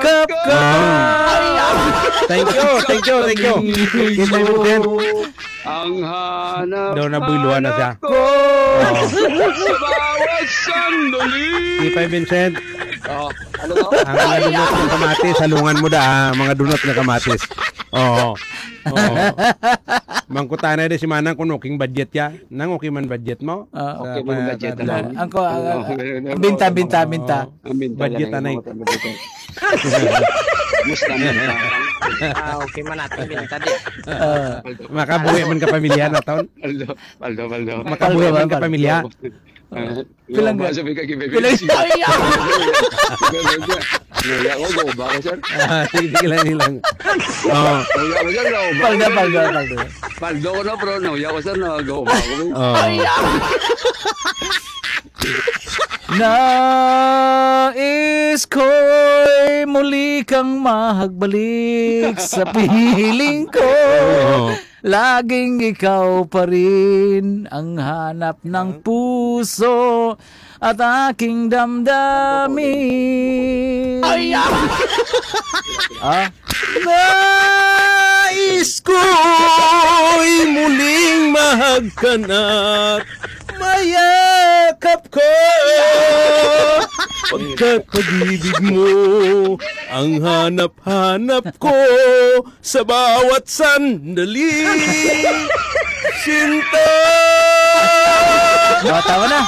yakap ka. Thank you. Kita Vincent. Ang hanap Daw nabuluhan na siya. ko sa bawat sandali. Kita Vincent. Ano to? Ang mga dunot ng kamatis, halungan mo mga dunot ng kamatis. Oo. Mangkutana din si Manang kung okay budget ya. Nang okay man budget mo? Okay man budget naman. Ako, binta. Budget anay. Musta man. Okay man natin binta di. Makabuhi man ka pamilya na taon. Paldo. Makabuhi man ka pamilya. Pilang ba? Sabi ka kibebe. Pilang Naya ko, go ba ko, sir? Sige lang. Oo. Naya ko, sir, go ba? Paldo. Paldo ko na, bro. Naya ko, sir, go ba ko? Nais ko'y muli kang mahagbalik sa piling ko. Laging ikaw pa rin ang hanap ng puso at aking damdamin. Nais ko'y muling mahagkanat, mayakap ko. Pagkat pag-ibig mo ang hanap-hanap ko sa bawat sandali. Sinta! Tama na.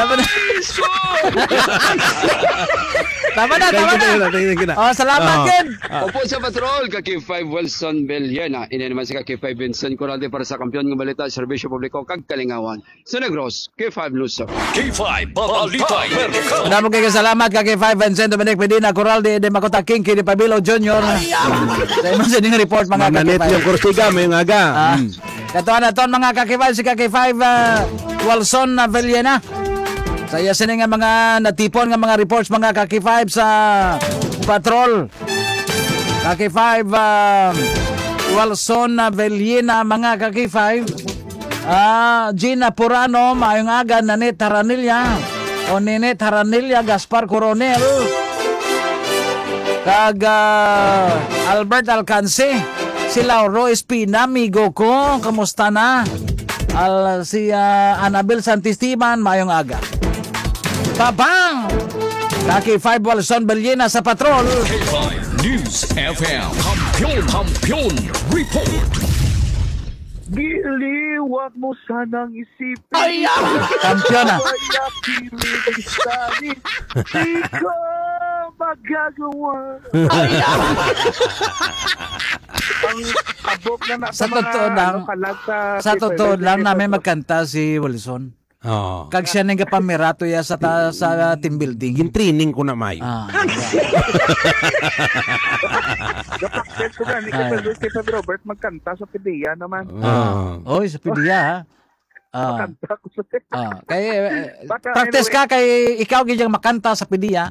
Salamat Ken. Opo sa patrol, kaki 5 Wilson Villena. Ina naman si kaki 5 Vincent Corralde para sa kampiyon ng balita, serbisyo publiko, kag kalingawan. Sa Negros, K5 Luzon. K5 Balita Mercado. Namo kay salamat kay 5 Vincent Dominic Medina Corralde de Makota King kini Pabilo Jr. Sa imong sa ding report mga Mananit yung kursiga may aga. Katuan na ton mga kakibay si kaki 5 Wilson Villena. Saya sini nga mga natipon nga mga reports mga kaki 5 sa patrol. Kaki 5 Wilson Villena mga kaki 5. Gina Purano, maayong aga, Nanit Haranilla, o Ninit Haranilla, Gaspar Coronel, kag Albert Alcance, si Lauro Espina, amigo ko, kamusta na? Si Anabel Santistiman, maayong aga. Babang! Kaki 5 Wilson Villena sa patrol. K5 News FM. Kampiyon Report. Giliwag mo sanang isipin. Kampiyon na. Di ko magagawa. Ang abok na Sa totoo lang, sa totoo lang namin magkanta si Wilson. Kag siya nang pamirato ya sa team building. Gin-training ko na mayo. Kapag ko nga, ni Kapag Robert magkanta sa PDEA naman. Oy, sa PDEA Magkanta ko sa practice ka kay ikaw gidyang makanta sa PDEA.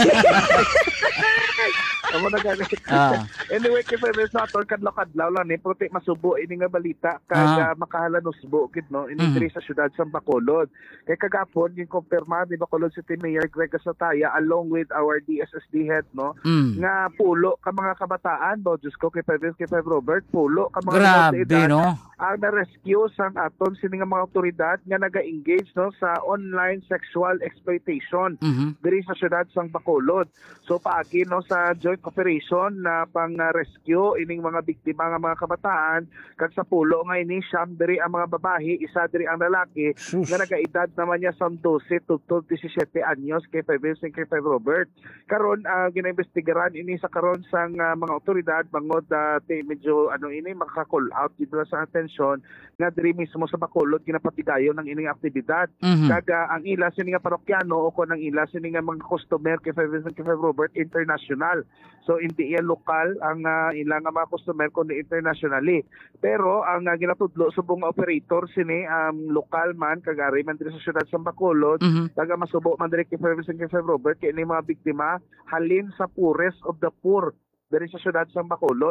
Amo na gani. Anyway, kay Febres Nator kadlaw lang ni prote masubo ini nga balita kag makahalan usbo gid no ini diri sa syudad sa Bacolod. Kay kagapon yung kumpirma ni Bacolod City Mayor Greg Casataya along with our DSSD head no nga pulo ka mga kabataan do Diyos ko kay Febres Robert pulo ka mga grabe no ang na-rescue sa aton sini nga mga otoridad nga naga-engage no sa online sexual exploitation diri sa syudad sa Bacolod. So paagi no sa joint operation na pang-rescue ining mga biktima nga mga kabataan kag sa pulo nga ini siyam diri ang mga babae, isa diri ang lalaki nga nagaedad naman niya sa 12 to 17 anyos kay Vincent kay Robert. Karon ginaimbestigaran ini sa karon sang mga otoridad bangod medyo ini maka-call out dito sa atensyon nga diri mismo sa Bacolod ginapatigayon ng ining aktibidad. Kag ang ila sini nga parokyano o kon ang ila sini nga mga customer kay Vincent kay Robert international. So hindi yan lokal ang ilang mga customer kundi internationally. Pero ang ginatudlo subong operator sini lokal man kagari man diri sa syudad sa Bacolod, taga masubo man diri kay Vincent kay Robert kay ini mga biktima halin sa poorest of the poor diri sa syudad sa Bacolod.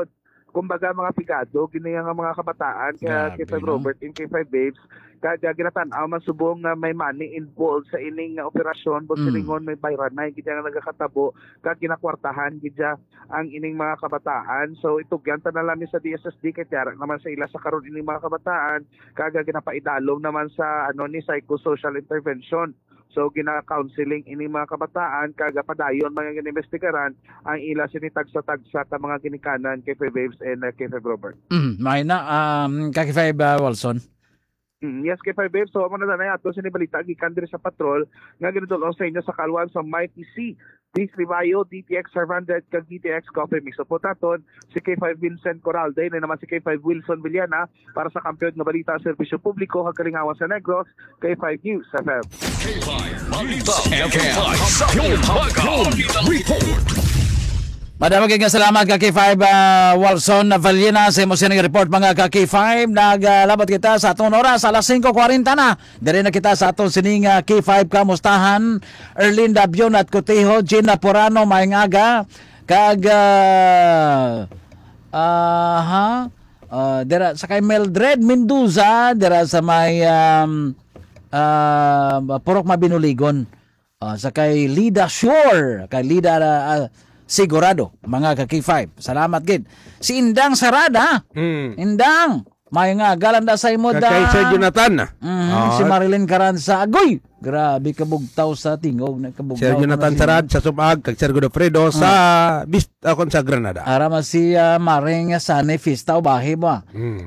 kumbaga mga pigado gini nga mga kabataan kaya Grabe, K5 no? Robert in K5 Babes kaya ginatan-aw man subong nga may money involved sa ining nga operasyon but silingon may bayranay gid nga nagakatabo kag ginakwartahan gid ang ining mga kabataan. So itugyan ta na lang sa DSSD kay tiara naman sa ila sa karon ining mga kabataan kag ginapaidalom naman sa ni psychosocial intervention. So gina-counseling ini mga kabataan kaga padayon mga ginimestigaran ang ila sinitag sa tagsa ta mga ginikanan kay K5 Babes and K5 Robert. May na, Kaki 5 Wilson. Yes, K5 Babes. So, ano na ato sinibalita gikan diri sa patrol nga ginudulong sa inyo sa kalwan sa Mighty C. D3 Bayo, DTX 500 kag DTX Coffee Mix. So, po taton si K5 Vincent Coralde na naman si K5 Wilson Villana para sa kampiyon nga balita sa serbisyo publiko kag Kalingawan sa Negros, K5 News FM. K5 Balita FM. Kampiyon Balita Report. Madamang nga salamat Kaki 5 Wilson Villena sa emosyon ng report mga Kaki 5. Naglabat kita sa atong oras alas 5:40 na. Diri na kita sa atong sining K5 kamustahan. Erlinda Bion at Cotejo, Gina Porano maayong aga kag dira sa kay Mildred Mendoza dira sa may Purok Mabinuligon. Sa kay Lida Shore, kay Lida Sigurado, mga Kaki 5. Salamat gid. Si Indang Sarada. Indang, may nga galanda sa imo da. Kay Sir Jonathan. Si Marilyn Caranza. Agoy, grabe kabugtaw sa tingog na kabugtaw. Sir Jonathan Sarad sa Sumag, kag Sir Godofredo sa kon sa Granada. Arama si Maring Sane Fistaw bahay ba?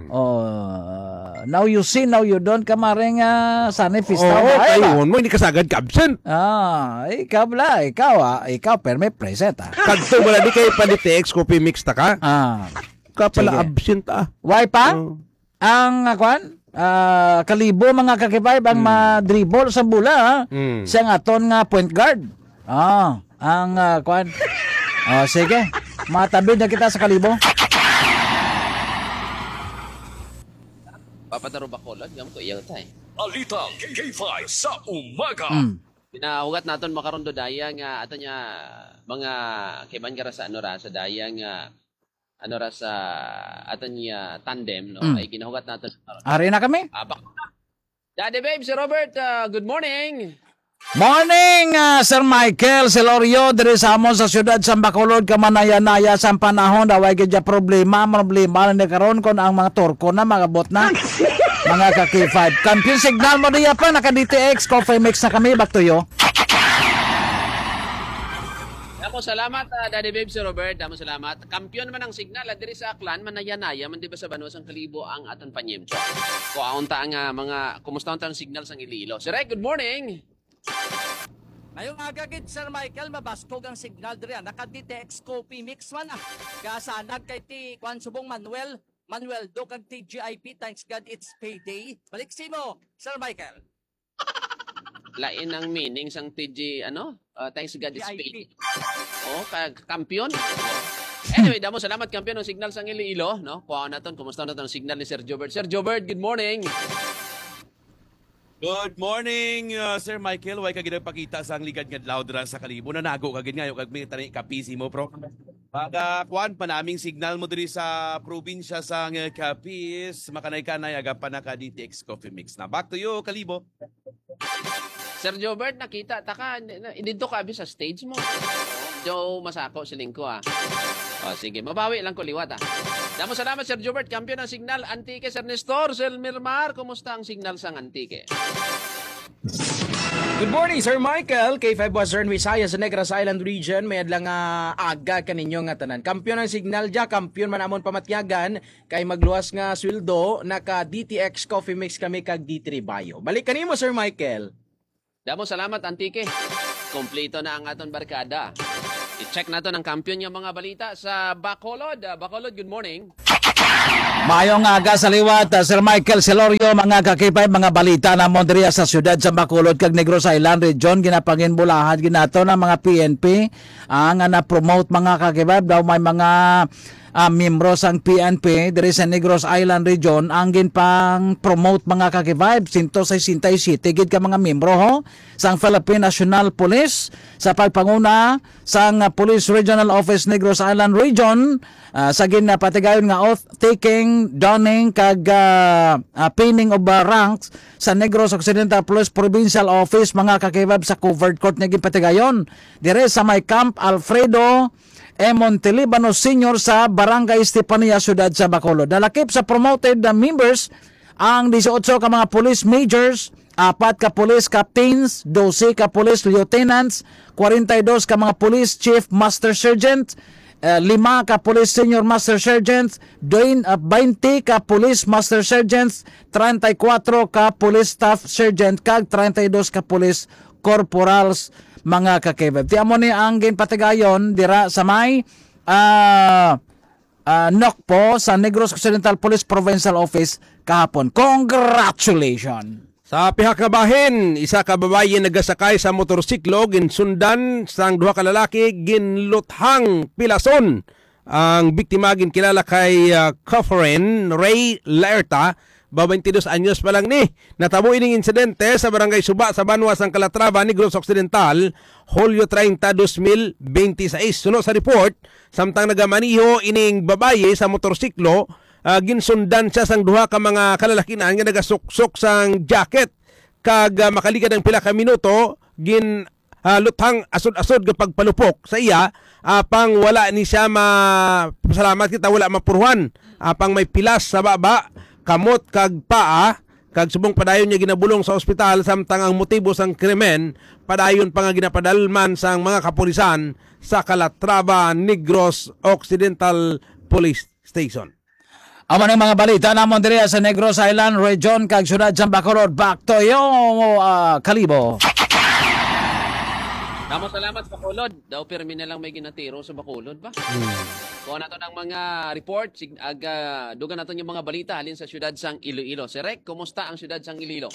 Now you see, now you don't ka Maring Sane Fistaw bahay ba? Kayon mo hindi kasagad ka absent. Ikaw bala, ikaw perme preset Kadto wala di kay Palitex Coffee Mix ta ka. Ka pala Sige. absent Why pa? Ang kalibo mga kakibay ang madribble sa bula siya nga aton nga point guard. Ang sige. Matabid na kita sa kalibo. Papataro Bacolod, gam ko iyang tay. Balita K5 sa umaga. Pinahugat naton makarondo daya nga ato niya mga kiban kara sa sa daya nga sa ato niya tandem no ay kinahugat naton. Ari na kami. Daddy babe, si Robert, good morning. Morning, Sir Michael Celorio diri sa amon sa siyudad sa Bacolod kamanaya-naya sa panahon daway gid problema na karon kon ang mga turko na magabot na mga Kaki 5. Kampiyon signal mo diya pa naka DTX Coffee Mix na kami back to you. Ako salamat Daddy babe, si Robert, damo salamat. Kampiyon man ang signal diri sa Aklan manaya-naya man di ba sa Banos ang Kalibo ang aton panyemcho. Ko aunta nga mga kumusta ang signal sang Iloilo. Sir, good morning. Ngayong aga gid Sir Michael mabaskog ang signal diri naka DTX Coffee Mix man gasanag kay ti kwan subong Manuel do kag TGIP thanks God it's payday. Balik simo Sir Michael. Lain ang meaning sang TG thanks God it's payday. Kag kampiyon. Anyway, damo salamat kampiyon ng signal sang Iloilo no. Kuha naton kumusta naton ang signal ni Sir Jobert. Sir Jobert, good morning. Good morning, Sir Michael. Way kagid pakita sa ang ligad nga adlaw dira sa Kalibo na nago kagid ngayo kag may tani kapisi mo pro. Pag kuan pa naming signal mo diri sa probinsya sa Capiz, makanay-kanay aga pa naka DTX Coffee Mix. Na back to you, Kalibo. Sir Jobert, nakita taka dito ka sa stage mo. Joe masako siling ko sige, mabawi lang ko liwat Damo salamat Sir Jobert, kampiyon ng signal Antique. Sir Nestor, Sir Mirmar, kumusta ang signal sang Antique? Good morning, Sir Michael. K5 Western Visayas sa Negros Island Region. May adlang aga kaninyo nga tanan. Kampiyon ng signal dya, kampiyon man amon pamatyagan. Kay magluwas nga sweldo, naka DTX Coffee Mix kami kag D3 Bayo. Balik kanimo, Sir Michael. Damo salamat Antique. Kompleto na ang aton barkada. I-check natin ang kampiyon niya mga balita sa Bacolod. Bacolod, good morning. Mayong aga sa liwat, Sir Michael Celorio, mga kakipay, mga balita na Mondria sa siyudad sa Bacolod kag Negros Island Region, ginapangin bulahan ginato ng mga PNP ang na-promote mga kakipay, daw may mga miyembro sang PNP diri sa Negros Island region ang ginpang promote mga kaki-vibe 167 gid ka mga miyembro ho sang Philippine National Police sa pagpanguna sang Police Regional Office Negros Island Region sa ginapatigayon nga oath taking, donning kag pinning of ranks sa Negros Occidental Police Provincial Office mga kaki-vibe sa covered court nga ginpatigayon dire sa may Camp Alfredo Montelibano Senior sa Barangay Estepania, Ciudad sa Bacolod. Nalakip sa promoted members ang 18 ka mga police majors, 4 ka police captains, 12 ka police lieutenants, 42 ka mga police chief master sergeant, 5 ka police senior master sergeants, 20 ka police master sergeants, 34 ka police staff sergeant, kag 32 ka police corporals mga kakibab. Ti amo ni ang ginpatigayon dira sa may Nokpo sa Negros Occidental Police Provincial Office kahapon. Congratulations! Sa pihak nga bahin, isa ka babaye nagasakay sa motorsiklo ginsundan sang duha ka lalaki ginluthang pilason. Ang biktima ginkilala kay Catherine Ray Laerta, 22 anyos pa lang ni. Natabo ining insidente sa Barangay Suba sa Banwa sang Calatrava, Negros Occidental, Hulyo 30, 2026. Suno sa report, samtang nagamaniho ining babaye sa motorsiklo, ginsundan siya sang duha ka mga kalalakinan nga nagasuksok sang jacket kag makaligad ang pila ka minuto gin luthang asod-asod nga pagpalupok sa iya apang wala ni siya pasalamat kita wala mapurwan apang may pilas sa baba kamot kag paa kag subong padayon niya ginabulong sa ospital samtang ang motibo sang krimen padayon pa nga ginapadalman sang mga kapulisan sa Calatrava Negros Occidental Police Station. Amo ng mga balita namon diri sa Negros Island Region kag syudad sa Bacolod. Back to you, Kalibo. Salamat Bacolod. Daw permi na lang may ginatiro sa Bacolod ba? Kuha na to ng mga report, dugan nato yung mga balita halin sa syudad sang Iloilo. Si Rek, kumusta ang syudad sang Iloilo?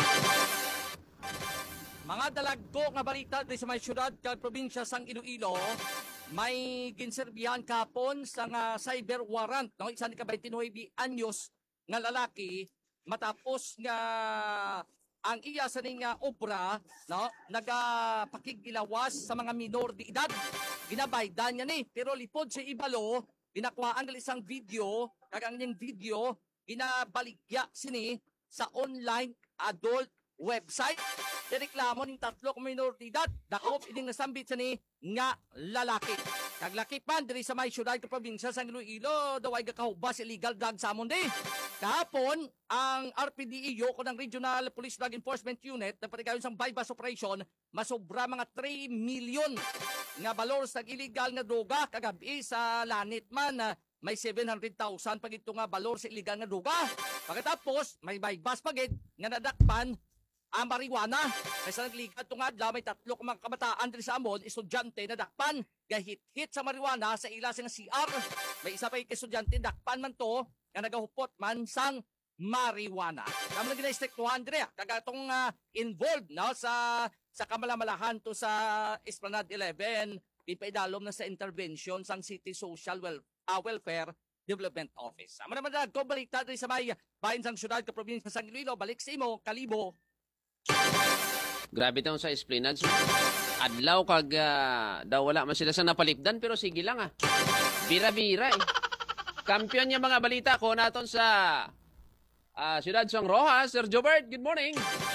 Mga dalagko nga balita di sa may syudad kag probinsya sang Iloilo, may ginserbihan kapon sa cyber warrant no isa ni ka 29 anyos nga lalaki matapos nga ang iya sa ning obra no nagapakigilawas sa mga minor de edad ginabaydan niya ni pero lipod sa ibalo ginakuhaan ng isang video kag ang iyang video ginabaligya sini sa online adult website. Direklamo ning 3 ka minor de edad dakop ining nasambit sa ni nga lalaki. Kag lakipan diri sa may syudad ka probinsya sa Iloilo daw ay gakahubas illegal drug sa amon di. Kahapon ang RPDEO ko ng Regional Police Drug Enforcement Unit nagpatigayon sang bypass operation masobra mga 3 million nga balor sa illegal nga droga kagabi sa Lanit man may 700,000 pag ito nga balor sa illegal nga droga. Pagkatapos may bypass pagid nga nadakpan ang marijuana. Kaysa nagligat ito nga, may 3 ka mga kabataan diri sa amon, estudyante na dakpan, gahit-hit sa marijuana sa ila sa CR. May isa pa yung estudyante, dakpan man to, nga nagahupot man sang marijuana. Kami na gina-strictuhan diri, kagatong involved no, sa kamalamalahan to sa Esplanade 11, ipaidalom na sa intervention sang City Social Welfare Development Office. Ama naman na, balita diri sa may bahin sang syudad ka probinsya sang Iloilo, balik sa imo, Kalibo. Grabe tayo sa Esplanade. Adlaw kag daw wala man sila sa napalipdan pero sige lang Bira-bira Kampiyon yung mga balita ko naton sa Ciudad Sang Rojas. Sir Jobert, good morning.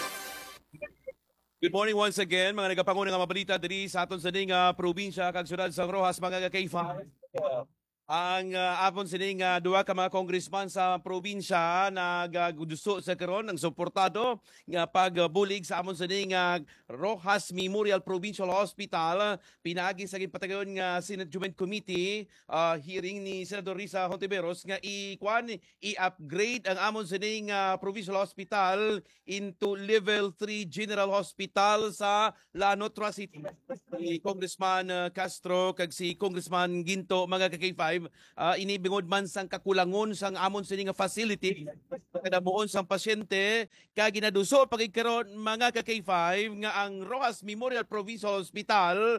Good morning once again mga nagapanguna nga mabalita diri sa aton sa ding probinsya kag Ciudad Sang Rojas mga ka-K5. Ang apon sining duwa ka mga congressman sa probinsya nagguduso sa karon ng suportado nga pagbulig sa amon sining Rojas Memorial Provincial Hospital pinagi sa gipatayon nga Senate Joint Committee hearing ni Senador Risa Hontiveros nga i-upgrade ang amon sining Provincial Hospital into Level 3 General Hospital sa Lanotra City. Si Congressman Castro kag si Congressman Ginto mga ka-K5 inibingod man sang kakulangon sang amon sini nga facility kadamuon sang pasyente kag ginaduso pagikaron mga ka-K5 nga ang Rojas Memorial Provincial Hospital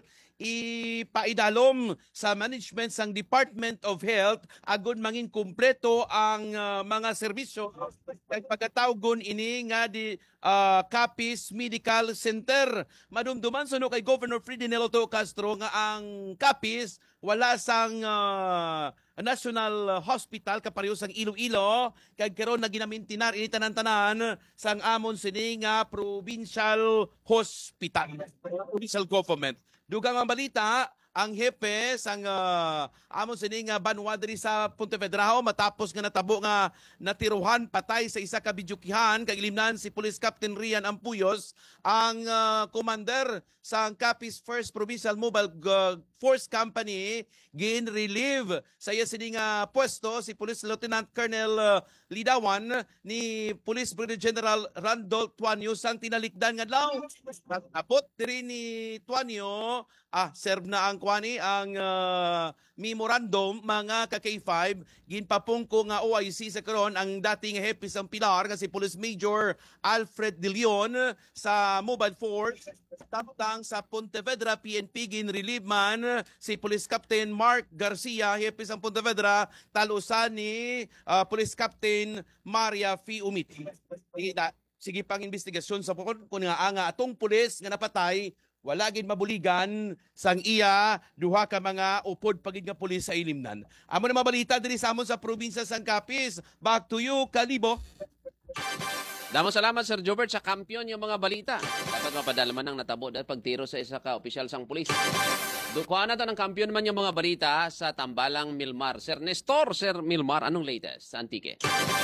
ipaidalom sa management sang Department of Health agon mangin kumpleto ang mga serbisyo kag pagkatawgon ini nga di Capiz Medical Center. Madumduman suno kay Governor Ferdinand Otto Castro nga ang Capiz wala sang National Hospital kapareho sang Iloilo kag karon na ginamintinar ini tanan-tanan sang amon sini nga provincial hospital, provincial government. Dugang ang balita, ang hepe sang amon sini nga banwa diri sa Pontevedraho matapos nga natabo nga natiruhan patay sa isa ka bidyukihan kag ilimnan si Police Captain Rian Ampuyos ang commander sa Capiz 1st Provincial Mobile Force Company gin-relieve sa iya sini nga pwesto si Police Lieutenant Colonel Lidawan ni Police Brigadier General Randolph Tuanyo sang tinalikdan nga adlaw. Apot diri ni Tuanyo serve na ang kwani ang memorandum mga ka-K5 ginpapungko nga OIC sa karon ang dating hepe sang pilar nga si Police Major Alfred De Leon sa Mobile Force taptang sa Pontevedra PNP gin-relieve man si Police Captain Mark Garcia hepe sang Pontevedra talusan ni Police Captain Maria F. Umiti. Sige pang investigasyon sa kung nga anga atong pulis nga napatay wala gid mabuligan sang iya duha ka mga upod pagid nga pulis sa ilimnan. Amo na mabalita diri sa amon sa probinsya sang Capiz. Back to you, Kalibo. Damo salamat Sir Jobert sa kampiyon yung mga balita. Dapat mapadala man ang natabo at pagtiro sa isa ka opisyal sang pulis. Dukuha na to ng kampiyon man yung mga balita sa Tambalang Milmar. Sir Nestor, Sir Milmar, anong latest sa Antique?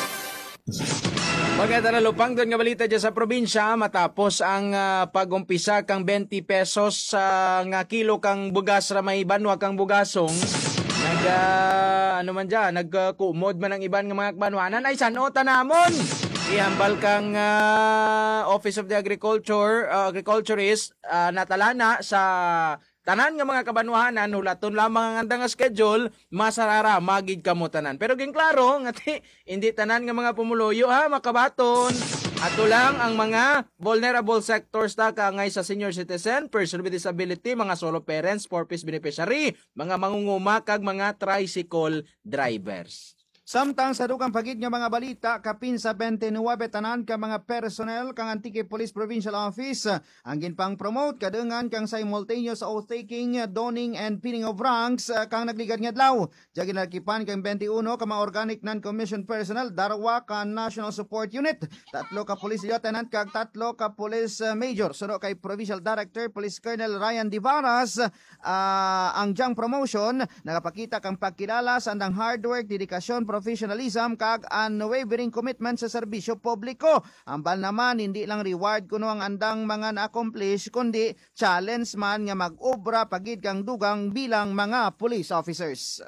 Maganda na lupang doon nga balita dyan sa probinsya matapos ang pag-umpisa kang 20 pesos sa nga kilo kang bugas ramay banwa kang bugasong nagkumod man ang iban nga mga banwanan ay sanota namon ihambal kang Office of the Agriculturist natalana sa tanan nga mga kabanwahanan hulaton lamang ang andang nga schedule masarara magid kamo tanan pero ging klaro nga hindi tanan nga mga pumuluyo makabaton ato lang ang mga vulnerable sectors ta kangay sa senior citizen, person with disability, mga solo parents, four-piece beneficiary, mga mangunguma kag mga tricycle drivers. Samtang sa dukang pagid nga mga balita, kapin sa 29 tanan ka mga personnel kang Antique Police Provincial Office ang ginpang promote kadengan kang simultaneous oath-taking, donning and pinning of ranks kang nagligad nga adlaw. Jagi nakipan kang 21 ka mga organic non-commissioned personnel, darwa ka National Support Unit, 3 ka Police Lieutenant kag 3 ka Police Major. Suno kay Provincial Director Police Colonel Ryan Divaras ang jang promotion nagapakita kang pagkilala sa andang hard work, dedikasyon, professionalism kag unwavering commitment sa serbisyo publiko. Ambal naman hindi lang reward kuno ang andang mga na-accomplish kundi challenge man nga mag-obra pagid kang dugang bilang mga police officers.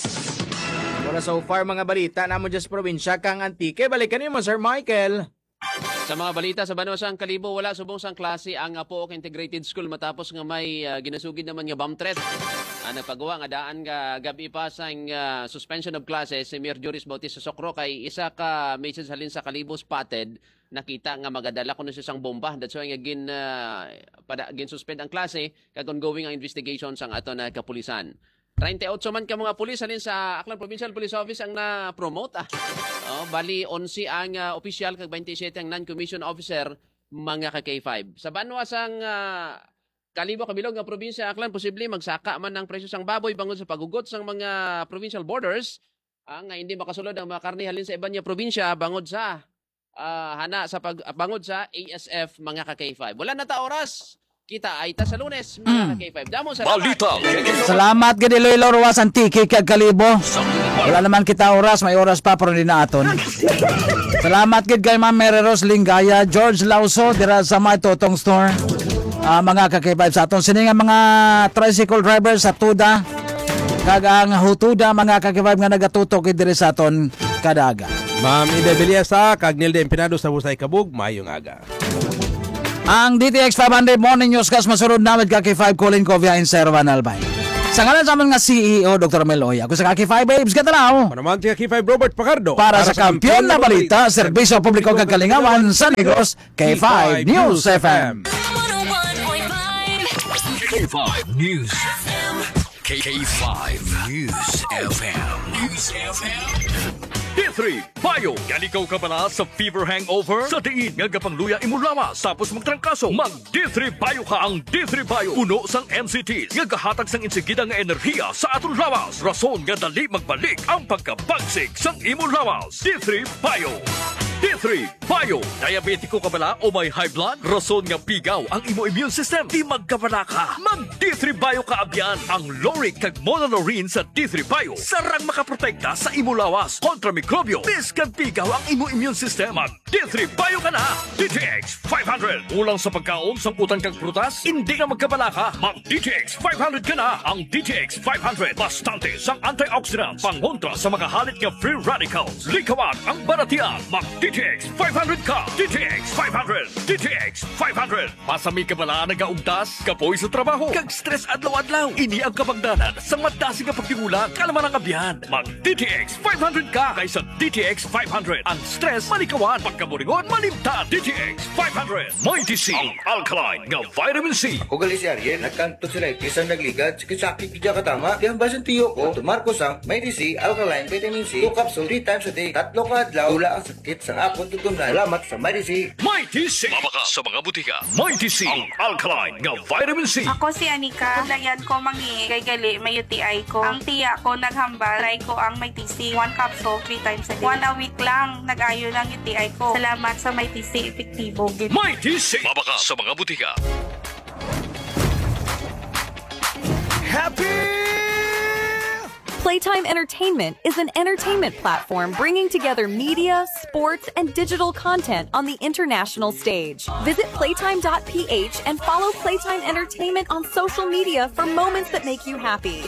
Wala so far mga balita namo just probinsya kang Antique. Balikan mo Sir Michael. Sa mga balita sa Banwa sang Kalibo, wala subong sang klase ang Apook Integrated School matapos nga may ginasugid naman nga bomb threat. Nagpagawa nga daan nga gabi pa sang suspension of classes si Mayor Joris Bautista Socro kay isa ka message halin sa Kalibo spotted nakita nga magadala kuno siya sang bomba. That's why nga gin suspend ang klase kag ongoing ang investigation sang ato na kapulisan. 38 man ka mga pulis halin sa Aklan Provincial Police Office ang na-promote. Bali 11 ang opisyal kag 27 ang non-commissioned officer mga ka K5. Sa Banwa sang Kalibo kabilog nga probinsya Aklan posible magsaka man ng presyo sang baboy bangod sa pagugot sang mga provincial borders nga hindi makasulod ang mga karne halin sa iban nga probinsya bangod sa bangod sa ASF mga ka K5. Wala na ta oras. Kita ay ta sa Lunes mga K5. Damo sa Balita. Salamat gid Iloilo Ruwas Antique kag Kalibo. Wala naman kita oras, may oras pa pero hindi na aton. Salamat gid kay Ma'am Mary Rose Lingaya, George Lauso dira sa may Totong Store. Mga ka-K5 sa aton sini nga mga tricycle drivers sa Tuda kag ang Hutuda mga ka-K5 nga nagatutok diri sa aton kadaga. Ma'am Ida Villasa kag Nilde Empinado sa Busay Kabug, mayong aga. Ang DTX 500 Morning Newscast masunod namin ka-K5 Colin Covia in Servan Albay. Sa ngalan sa amin nga CEO Dr. Meloy, ako sa ka-K5 Babes Katalaw. Manaman si ka-K5 Robert Pacardo. Para sa kampiyon na balita, serbisyo publiko kagalingawan sa Negros, K5 News FM. K5 News FM. K5 News FM. News FM. D3 Bayo. Galikaw ka pala sa fever hangover? Sa diin nga kapangluya imo lawas tapos magtrangkaso. Mag D3 Bayo ka ang D3 Bayo. Puno sang MCTs nga gahatag sang insigida nga enerhiya sa atong lawas. Rason nga dali magbalik ang pagkabagsik sang imo lawas. D3 Bayo. D3 Bayo. Diabetiko ka bala o may high blood? Rason nga pigaw ang imo immune system. Di magkabala ka. Mag D3 Bayo ka abyan. Ang Loric kag Monolorine sa D3 Bayo. Sarang makaprotekta sa imo lawas kontra mikrobyo. Biskan pigaw ang imo immune system. Mag D3 Bayo ka na. DTX 500. Ulang sa pagkaon, samputan kag prutas, hindi na magkabala ka. Mag DTX 500 ka na. Ang DTX 500 bastante sang antioxidants pangontra sa mga halit nga free radicals. Likawan ang baratian. Mag DTX 500 ka. DTX 500. DTX 500. Pasami ka bala nagaugtas, kapoy sa trabaho, kag stress adlaw-adlaw. Ini ang kapagdanan sa madasi nga pagtigulang kalaman ang abyan. Mag DTX 500 ka kaysa DTX 500. Ang stress malikawan, pagkaburingon malimtan. DTX 500. Mighty C, ang alkaline nga vitamin C. Ako gali si Ariel, nagkanto sila isang nagligad, sakit kaya katama. Di ang basan tiyo ko, tumarko sang Mighty C, alkaline vitamin C, 2 capsule 3 times a day, 3 ka adlaw, wala ang sakit sa akong tutunan. Salamat sa Mighty C. Mighty C. Mabaka sa mga butika. Mighty C, ang alkaline nga vitamin C. Ako si Anika. Layan ko mangi kay gali may UTI ko. Ang tiya ko naghambal. Try ko ang Mighty C. 1 capsule 3 times a day. 1 a week lang. Nag-ayo ng UTI ko. Salamat sa Mighty C. Epektibo. Mighty C. Mabaka sa mga butika. Happy! Playtime Entertainment is an entertainment platform bringing together media, sports, and digital content on the international stage. Visit playtime.ph and follow Playtime Entertainment on social media for moments that make you happy.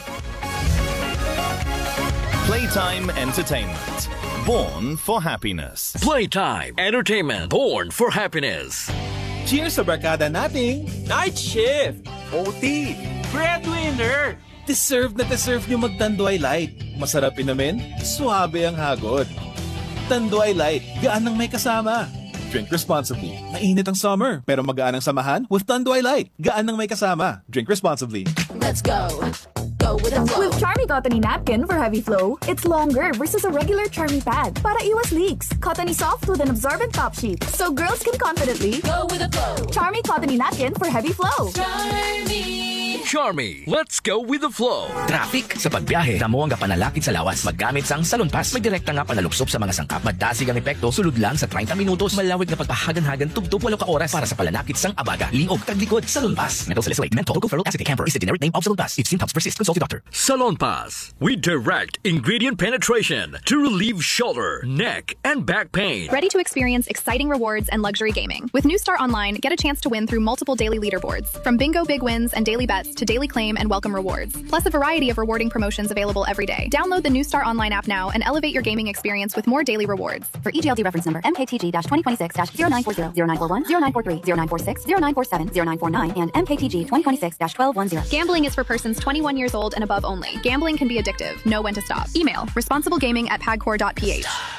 Playtime Entertainment. Born for happiness. Playtime Entertainment. Born for happiness. Cheers sa barkada nating Night Shift, OT, Breadwinner. Deserve na deserve nyo mag-Tanduay Light. Masarap inamin, suabe ang hagod. Tanduay Light, gaan ng may kasama. Drink responsibly. Mainit ang summer, pero magaan ang samahan with Tanduay Light. Gaan ng may kasama. Drink responsibly. Let's go. Go with the flow. With Charmy Cottony Napkin for heavy flow, it's longer versus a regular Charmy pad para iwas leaks. Cottony soft with an absorbent top sheet, so girls can confidently go with the flow. Charmy Cottony Napkin for heavy flow. Charmy, let's go with the flow. Traffic sa pagbiyahe. Damo ang kapanalakit sa lawas. Maggamit sang Salon Pass. May direkta nga panaluksop sa mga sangkap. Magdasig ang epekto. Sulod lang sa 30 minutos. Malawig na pagpahagan-hagan. Tugtog 8 ka oras para sa palanakit sang abaga. Liog, taglikod. Salon Pass. Mental salicylate. Menthol, tocoferol acetate. Camphor is the generic name of Salon Pass. If symptoms persist, consult your doctor. Salon Pass. We direct ingredient penetration to relieve shoulder, neck, and back pain. Ready to experience exciting rewards and luxury gaming. With New Star Online, get a chance to win through multiple daily leaderboards. From bingo big wins and daily bets to daily claim and welcome rewards. Plus a variety of rewarding promotions available every day. Download the New Star Online app now and elevate your gaming experience with more daily rewards. For EGLD reference number MKTG-2026-0940, 0941, 0943, 0946, 0947, 0949, and MKTG 2026-1210. Gambling is for persons 21 years old and above only. Gambling can be addictive. Know when to stop. Email responsiblegaming@pagcor.ph.